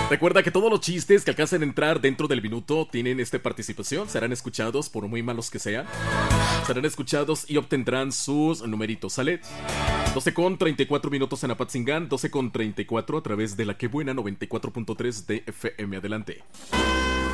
Recuerda que todos los chistes que alcancen a entrar dentro del minuto tienen participación, serán escuchados por muy malos que sean. Serán escuchados y obtendrán sus numeritos, ¿sale? 12 con 34 minutos en Apatzingán, 12 con 34 a través de la que buena 94.3 de FM. Adelante.